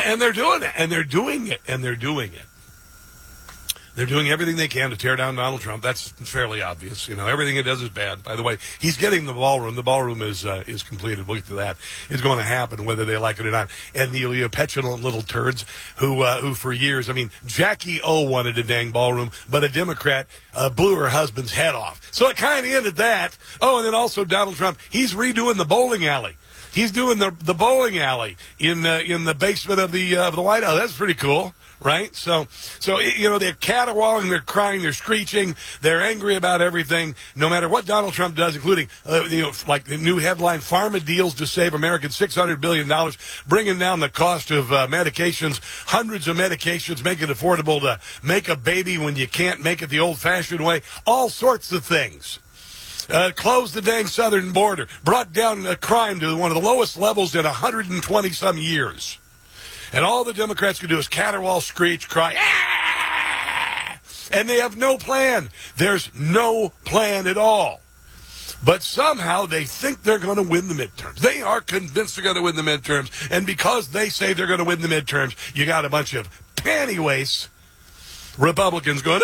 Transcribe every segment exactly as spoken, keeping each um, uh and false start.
And they're doing it, and they're doing it, and they're doing it. They're doing everything they can to tear down Donald Trump. That's fairly obvious. You know, everything he does is bad. By the way, he's getting the ballroom. The ballroom is uh, is completed. We'll get to that. It's going to happen whether they like it or not. And the, the petulant little turds who uh, who for years, I mean, Jackie O wanted a dang ballroom, but a Democrat uh, blew her husband's head off. So it kind of ended that. Oh, and then also Donald Trump, he's redoing the bowling alley. He's doing the the bowling alley in uh, in the basement of the uh, of the White House. That's pretty cool. Right? So, so you know, they're caterwauling, they're crying, they're screeching, they're angry about everything, no matter what Donald Trump does, including, uh, you know, like the new headline, Pharma deals to save Americans six hundred billion dollars, bringing down the cost of uh, medications, hundreds of medications, make it affordable to make a baby when you can't make it the old-fashioned way, all sorts of things. Uh, closed the dang southern border, brought down uh, crime to one of the lowest levels in one hundred twenty some years. And all the Democrats can do is caterwaul, screech, cry, ah! And they have no plan. There's no plan at all. But somehow they think they're going to win the midterms. They are convinced they're going to win the midterms. And because they say they're going to win the midterms, you got a bunch of panty wastes Republicans going,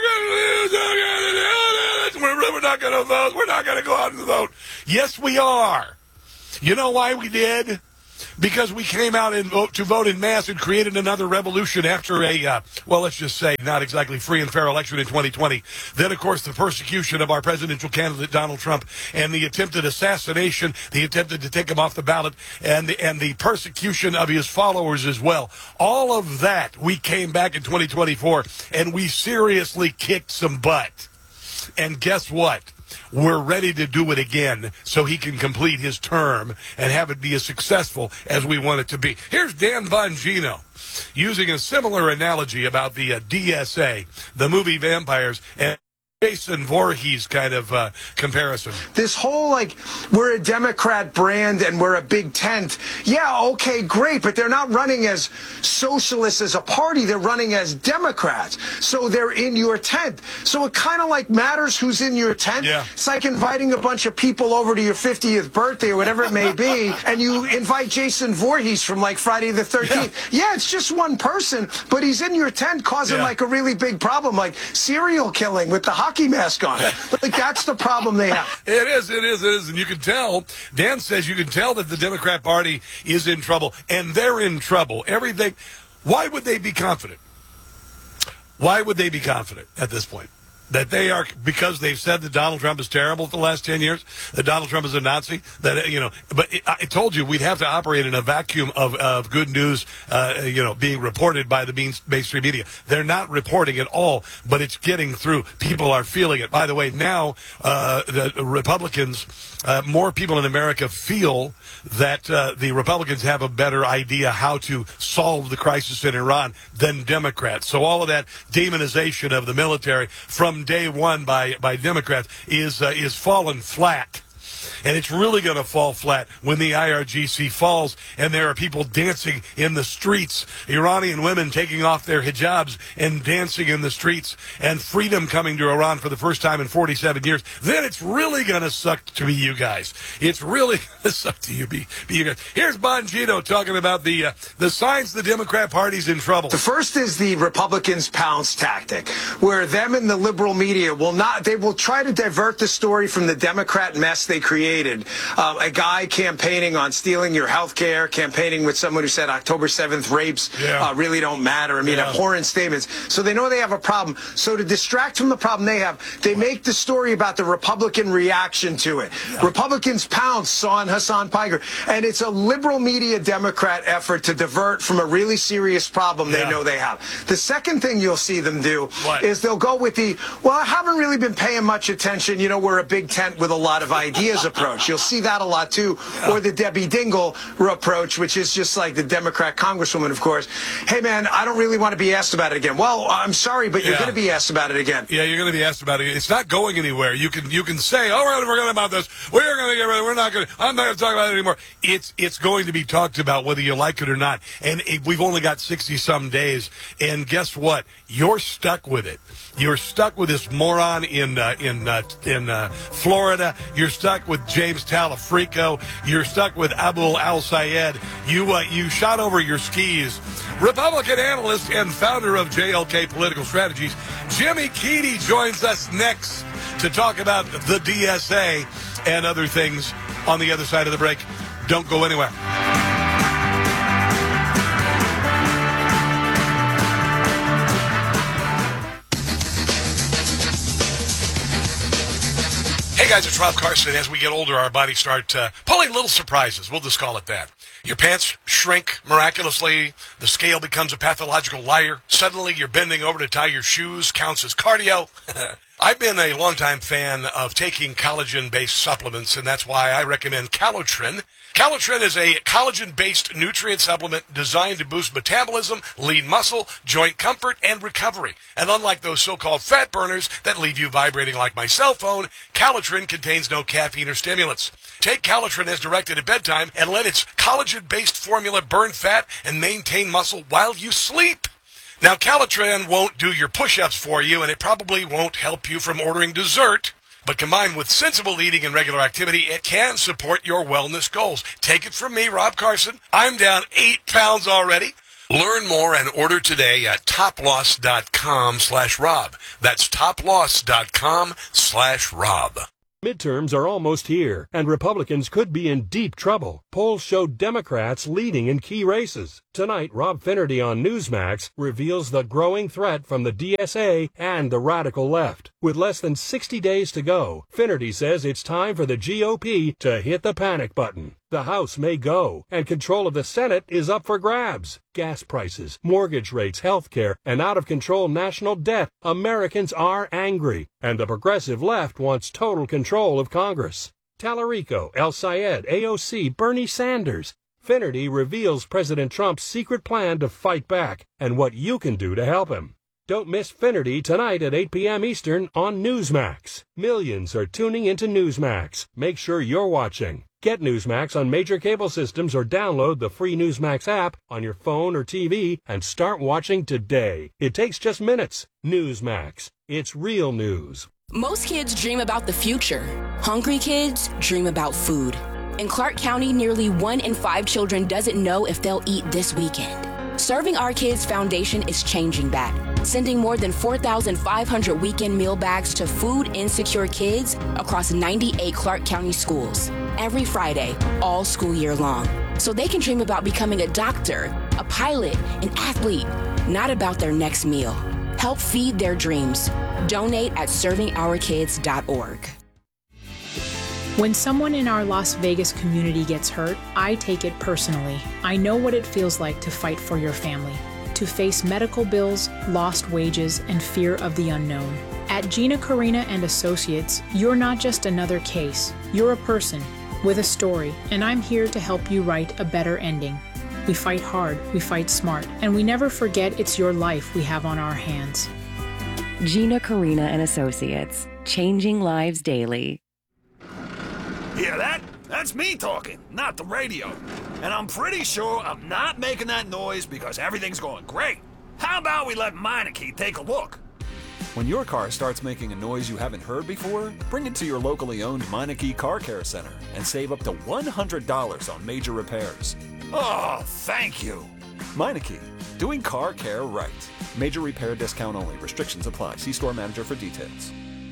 oh, we're, gonna, we're not going to vote. We're not going to go out and vote. Yes, we are. You know why we did? Because we came out and vote, to vote in mass and created another revolution after a, uh, well, let's just say, not exactly free and fair election in twenty twenty. Then, of course, the persecution of our presidential candidate, Donald Trump, and the attempted assassination, the attempted to take him off the ballot, and the, and the persecution of his followers as well. All of that, we came back in twenty twenty-four, and we seriously kicked some butt. And guess what? We're ready to do it again so he can complete his term and have it be as successful as we want it to be. Here's Dan Bongino using a similar analogy about the uh, D S A, the movie Vampires, and Jason Voorhees kind of uh, comparison. This whole, like, we're a Democrat brand and we're a big tent. Yeah, okay, great, but they're not running as socialists as a party. They're running as Democrats. So they're in your tent. So it kind of, like, matters who's in your tent. Yeah. It's like inviting a bunch of people over to your fiftieth birthday or whatever it may be, and you invite Jason Voorhees from, like, Friday the thirteenth. Yeah, yeah it's just one person, but he's in your tent causing, yeah. like, a really big problem, like serial killing with the hockey mask on it. Like, that's the problem they have. It is, it is, it is. And you can tell, Dan says you can tell that the Democrat Party is in trouble, and they're in trouble. Everything. Why would they be confident? Why would they be confident at this point? That they are, because they've said that Donald Trump is terrible for the last ten years, that Donald Trump is a Nazi, that, you know, but it, I told you we'd have to operate in a vacuum of, of good news, uh, you know, being reported by the mainstream media. They're not reporting at all, but it's getting through. People are feeling it. By the way, now, uh, the Republicans, uh, more people in America feel that uh, the Republicans have a better idea how to solve the crisis in Iran than Democrats. So all of that demonization of the military from day one by by Democrats is uh, is fallen flat. And it's really going to fall flat when the I R G C falls and there are people dancing in the streets, Iranian women taking off their hijabs and dancing in the streets, and freedom coming to Iran for the first time in forty-seven years. Then it's really going to suck to be you guys. It's really going to suck to you be, be you guys. Here's Bongino talking about the uh, the signs the Democrat Party's in trouble. The first is the Republicans' pounce tactic, where them and the liberal media will not, they will try to divert the story from the Democrat mess they created. Um, a guy campaigning on stealing your health care, campaigning with someone who said October seventh rapes yeah. uh, really don't matter. I mean, yeah. abhorrent statements. So they know they have a problem. So to distract from the problem they have, they make the story about the Republican reaction to it. Yeah. Republicans pounce on Hassan Piker. And it's a liberal media Democrat effort to divert from a really serious problem yeah. they know they have. The second thing you'll see them do what? is they'll go with the, well, I haven't really been paying much attention. You know, we're a big tent with a lot of ideas approach. You'll see that a lot, too. Yeah. Or the Debbie Dingell approach, which is just like the Democrat congresswoman, of course. Hey, man, I don't really want to be asked about it again. Well, I'm sorry, but you're yeah. going to be asked about it again. Yeah, you're going to be asked about it. It's not going anywhere. You can you can say, oh, we're going to forget about this. We're going to get rid of it. We're not going to. I'm not going to talk about it anymore. It's it's going to be talked about whether you like it or not. And it, we've only got sixty-some days. And guess what? You're stuck with it. You're stuck with this moron in uh, in uh, in uh, Florida. You're stuck with with James Talafrico. You're stuck with Abul Al-Sayed. You, uh, you shot over your skis. Republican analyst and founder of J L K Political Strategies, Jimmy Keady, joins us next to talk about the D S A and other things on the other side of the break. Don't go anywhere. Hey guys, it's Rob Carson. As we get older, our bodies start uh, pulling little surprises. We'll just call it that. Your pants shrink miraculously. The scale becomes a pathological liar. Suddenly, you're bending over to tie your shoes. Counts as cardio. I've been a longtime fan of taking collagen-based supplements, and that's why I recommend Calotren. Calotren is a collagen-based nutrient supplement designed to boost metabolism, lean muscle, joint comfort, and recovery. And unlike those so-called fat burners that leave you vibrating like my cell phone, Calotren contains no caffeine or stimulants. Take Calotren as directed at bedtime and let its collagen-based formula burn fat and maintain muscle while you sleep. Now, Calotren won't do your push-ups for you, and it probably won't help you from ordering dessert. But combined with sensible eating and regular activity, it can support your wellness goals. Take it from me, Rob Carson. I'm down eight pounds already. Learn more and order today at toploss.com slash Rob. That's toploss.com slash Rob. Midterms are almost here, and Republicans could be in deep trouble. Polls show Democrats leading in key races. Tonight, Rob Finnerty on Newsmax reveals the growing threat from the D S A and the radical left. With less than sixty days to go, Finnerty says it's time for the G O P to hit the panic button. The House may go, and control of the Senate is up for grabs. Gas prices, mortgage rates, health care, and out-of-control national debt. Americans are angry, and the progressive left wants total control of Congress. Talarico, El-Sayed, A O C, Bernie Sanders. Finnerty reveals President Trump's secret plan to fight back and what you can do to help him. Don't miss Finnerty tonight at eight p.m. Eastern on Newsmax. Millions are tuning into Newsmax. Make sure you're watching. Get Newsmax on major cable systems or download the free Newsmax app on your phone or T V and start watching today. It takes just minutes. Newsmax. It's real news. Most kids dream about the future. Hungry kids dream about food. In Clark County, nearly one in five children doesn't know if they'll eat this weekend. Serving Our Kids Foundation is changing that, sending more than four thousand five hundred weekend meal bags to food-insecure kids across ninety-eight Clark County schools every Friday, all school year long, so they can dream about becoming a doctor, a pilot, an athlete, not about their next meal. Help feed their dreams. Donate at serving our kids dot org. When someone in our Las Vegas community gets hurt, I take it personally. I know what it feels like to fight for your family, to face medical bills, lost wages, and fear of the unknown. At Gina Carina and Associates, you're not just another case. You're a person with a story, and I'm here to help you write a better ending. We fight hard, we fight smart, and we never forget it's your life we have on our hands. Gina Carina and Associates, changing lives daily. Hear that? That's me talking, not the radio. And I'm pretty sure I'm not making that noise because everything's going great. How about we let Meineke take a look? When your car starts making a noise you haven't heard before, bring it to your locally owned Meineke Car Care Center and save up to one hundred dollars on major repairs. Oh, thank you. Meineke, doing car care right. Major repair discount only. Restrictions apply. See store manager for details.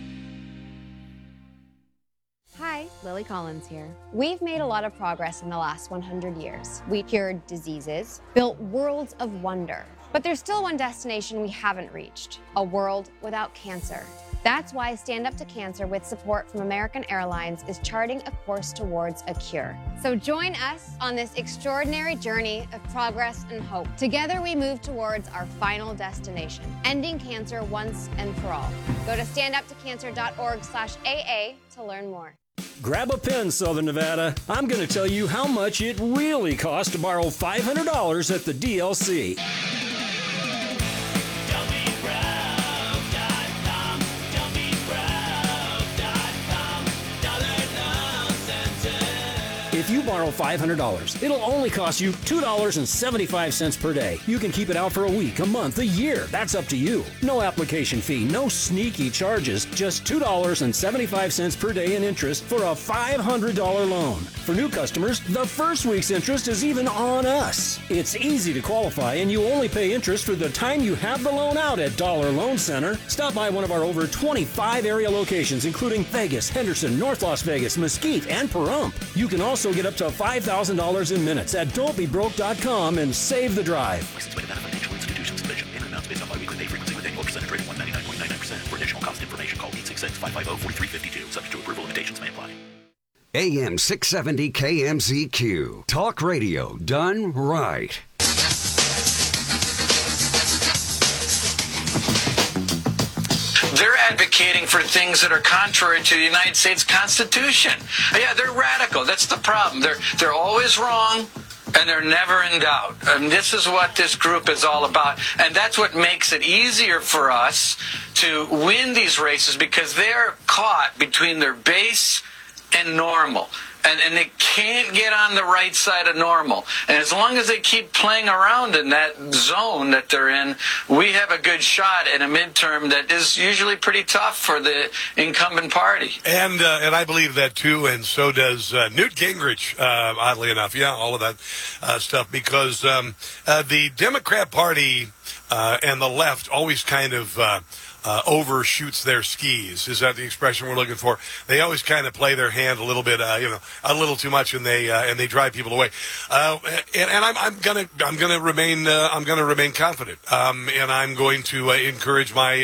Hi, Lily Collins here. We've made a lot of progress in the last one hundred years. We cured diseases, built worlds of wonder. But there's still one destination we haven't reached, a world without cancer. That's why Stand Up to Cancer, with support from American Airlines, is charting a course towards a cure. So join us on this extraordinary journey of progress and hope. Together we move towards our final destination, ending cancer once and for all. Go to stand up to cancer dot org slash A A to learn more. Grab a pen, Southern Nevada. I'm going to tell you how much it really costs to borrow five hundred dollars at the D L C. If you borrow five hundred dollars. It'll only cost you two dollars and seventy-five cents per day. You can keep it out for a week, a month, a year. That's up to you. No application fee, no sneaky charges, just two dollars and seventy-five cents per day in interest for a five hundred dollars loan. For new customers, the first week's interest is even on us. It's easy to qualify, and you only pay interest for the time you have the loan out at Dollar Loan Center. Stop by one of our over twenty-five area locations, including Vegas, Henderson, North Las Vegas, Mesquite, and Pahrump. You can also get up to five thousand dollars in minutes at don't be broke dot com and save the drive. Licensed by Nevada Financial Institutions. Convention. Payment amounts based on biweekly pay frequency with annual percentage rate of one hundred ninety-nine point nine nine percent. For additional cost information, call eight six six, five five zero, four three five two. Subject to approval, limitations may apply. A M six seventy K M Z Q. Talk radio done right. They're advocating for things that are contrary to the United States Constitution. Yeah, they're radical. That's the problem. They're they're always wrong, and they're never in doubt. And this is what this group is all about. And that's what makes it easier for us to win these races, because they're caught between their base and normal. And, and they can't get on the right side of normal. And as long as they keep playing around in that zone that they're in, we have a good shot at a midterm that is usually pretty tough for the incumbent party. And uh, and I believe that too, and so does uh, Newt Gingrich, uh, oddly enough. Yeah, all of that uh, stuff, because um, uh, the Democrat Party uh, and the left always kind of uh, Uh, overshoots their skis. Is that the expression we're looking for? They always kind of play their hand a little bit, uh, you know, a little too much, and they uh, and they drive people away. Uh, and, and I'm, I'm gonna I'm gonna remain uh, I'm gonna remain confident, um, and I'm going to uh, encourage my